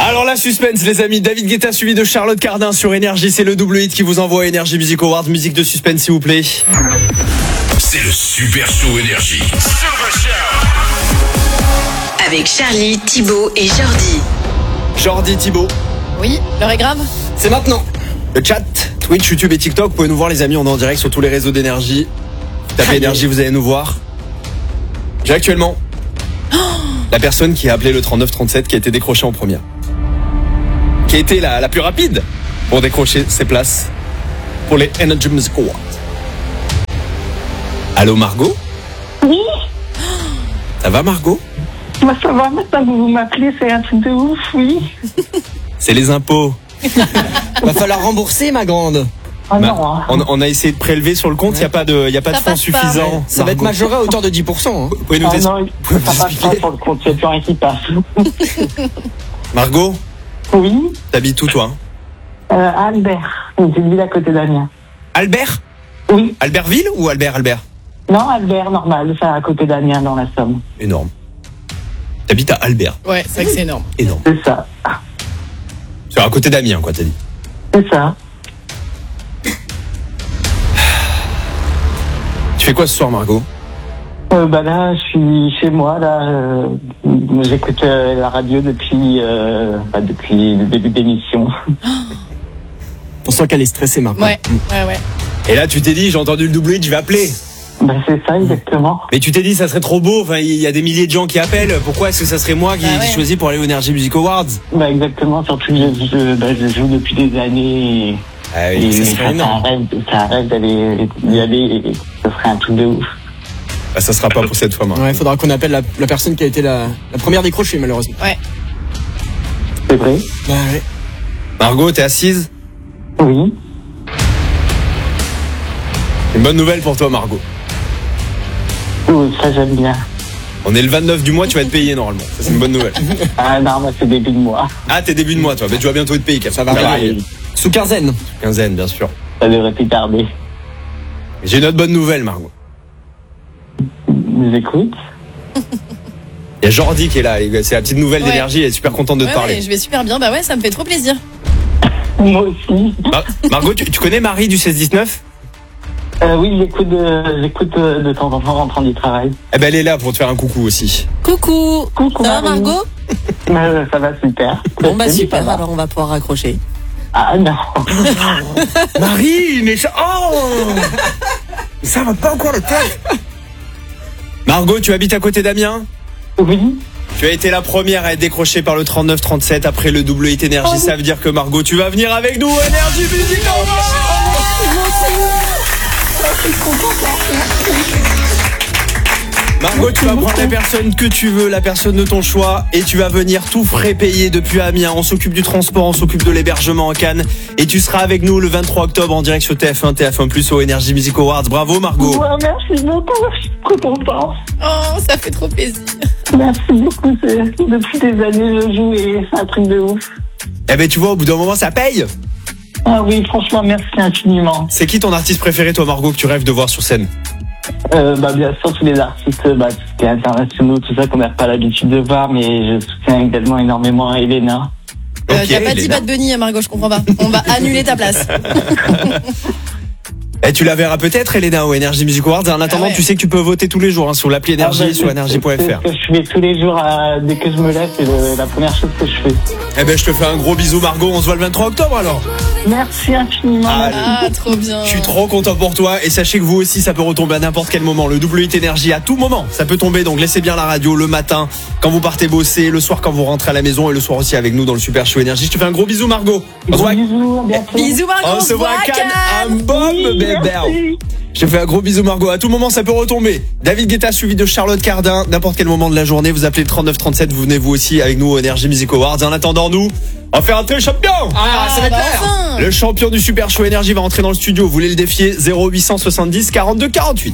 Alors la suspense les amis, David Guetta suivi de Charlotte Cardin sur Énergie, c'est le double hit qui vous envoie Énergie Music Awards, musique de suspense s'il vous plaît. C'est le Super Show Énergie. Avec Charlie, Thibaut et Jordi. Jordi, Thibaut. Oui, l'heure est grave. C'est maintenant. Le chat, Twitch, YouTube et TikTok, vous pouvez nous voir les amis, on est en direct sur tous les réseaux d'Énergie. Tapez Énergie, vous allez nous voir. J'ai actuellement la personne qui a appelé le 3937 qui a été décrochée en première. Qui a été la plus rapide pour décrocher ses places pour les Energy Music Awards. Allô Margot? Oui, Ça va Margot? moi ça va, maintenant que vous m'appelez, c'est un truc de ouf, oui. C'est les impôts. Va falloir rembourser, ma grande. Oh Bah, non, hein. on a essayé de prélever sur le compte, il n'y a pas de Ça fonds passe pas. suffisants. Ça va être Margot. majoré à hauteur de 10%. Hein. Vous pouvez nous Ah non, pouvez nous ça passe pas expliquer sur le compte, il n'y a plus rien qui passe. Margot, Oui, t'habites où toi? Albert, c'est une ville à côté d'Amiens. Albert? Oui, Albertville ou Albert? non, Albert, normal, c'est à côté d'Amiens dans la Somme. Énorme. T'habites à Albert? Ouais, c'est vrai que c'est énorme. Énorme. C'est ça, C'est à côté d'Amiens quoi t'as dit? c'est ça. Tu fais quoi ce soir Margot? Bah là, je suis chez moi, là, j'écoute la radio depuis le début de l'émission. On sent qu'elle est stressée, Margot. Ouais. Et là tu t'es dit j'ai entendu le double hit, je vais appeler. Bah c'est ça, exactement. Mais tu t'es dit ça serait trop beau, enfin il y a des milliers de gens qui appellent, pourquoi est-ce que ça serait moi qui Bah ouais. choisis pour aller aux Energy Music Awards? Bah exactement, surtout que je joue depuis des années Ah et oui, ça c'est serait énorme. un rêve d'aller y aller et ce serait un truc de ouf. Bah, ça sera pas pour cette fois Margot. Ouais, faudra qu'on appelle la personne qui a été la première décrochée, malheureusement. Ouais. C'est vrai? Bah ouais. Margot, t'es assise? Oui. Une bonne nouvelle pour toi Margot. Oui, ça j'aime bien. On est le 29 du mois, tu vas être payé normalement. Ça c'est une bonne nouvelle. Ah non, moi c'est début de mois. Ah t'es début de mois toi, mais tu vas bientôt être payé. Ça va arriver. Sous quinzaine. Quinzaine bien sûr. Ça devrait plus tarder. J'ai une autre bonne nouvelle Margot. Nous écoute. Il y a Jordi qui est là, c'est la petite nouvelle Ouais. d'Énergie, elle est super contente de te Ouais, parler. je vais super bien. Bah ouais, ça me fait trop plaisir. Moi aussi. Margot, tu connais Marie du 16-19? Oui, j'écoute de temps en temps en rentrant du travail. Eh ben elle est là pour te faire un coucou aussi. Coucou. Coucou, Ça va Marie. Margot? Ça va super. Bon bah Oui, super, ça va. alors on va pouvoir raccrocher. Ah non. Marie, mais ça... Oh ça va pas encore le temps. Margot, tu habites à côté d'Amiens? Oui. Tu as été la première à être décrochée par le 3937 après le double hit Énergie. Ça veut dire que Margot, tu vas venir avec nous au Énergie Music Margot, tu vas prendre la personne que tu veux, la personne de ton choix, et tu vas venir tout frais payer depuis Amiens. On s'occupe du transport, on s'occupe de l'hébergement en Cannes, et tu seras avec nous le 23 octobre en direct sur TF1, TF1+, au Energy Music Awards. Bravo Margot. Ouais, merci beaucoup, je suis trop content. Oh, ça fait trop plaisir. Merci beaucoup, depuis des années je joue et c'est un truc de ouf. Eh ben tu vois, au bout d'un moment, ça paye. Ah oui, franchement, merci infiniment. C'est qui ton artiste préféré, toi Margot, que tu rêves de voir sur scène? Bien sûr, tous les artistes, tout ce qui est internationaux, tout ça qu'on n'a pas l'habitude de voir, mais je soutiens également énormément Elena. Ok, T'as pas dit Elena. Bad Bunny, Margot, je comprends pas. On va annuler ta place. Et tu la verras peut-être, Elena, au Energy Music Awards. En attendant, Ah ouais. tu sais que tu peux voter tous les jours hein, sur l'appli Énergie, sur C'est énergie.fr. ce que je fais tous les jours, dès que je me lève, c'est la première chose que je fais. Eh ben, je te fais un gros bisou, Margot. On se voit le 23 octobre alors. Merci infiniment. Ah, Ah, trop bien. Je suis trop content pour toi. Et sachez que vous aussi, ça peut retomber à n'importe quel moment. Le double hit Énergie, à tout moment, ça peut tomber. Donc laissez bien la radio le matin, quand vous partez bosser, le soir quand vous rentrez à la maison, et le soir aussi avec nous dans le Super Show Énergie. Je te fais un gros bisou, Margot. On se Gros voit- bisous, à bientôt. Bisous, Margot. On se voit à Cannes. Un bombe, Oui, bébé. merci. Je te fais un gros bisou Margot, à tout moment ça peut retomber. David Guetta suivi de Charlotte Cardin, n'importe quel moment de la journée, vous appelez le 3937, vous venez vous aussi avec nous au Energy Music Awards. En attendant nous, on va faire un très champion. Ah, ça va être bah clair. enfin. Le champion du Super Show Énergie va rentrer dans le studio, vous voulez le défier 0870 42 48.